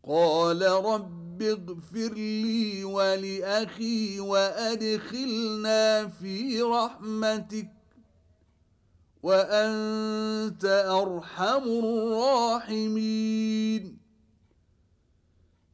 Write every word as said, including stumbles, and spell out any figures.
قال رب اغفر لي ولأخي وأدخلنا في رحمتك وأنت أرحم الراحمين.